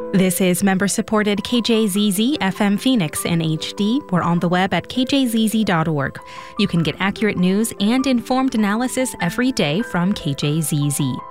This is member-supported KJZZ FM Phoenix in HD. We're on the web at kjzz.org. You can get accurate news and informed analysis every day from KJZZ.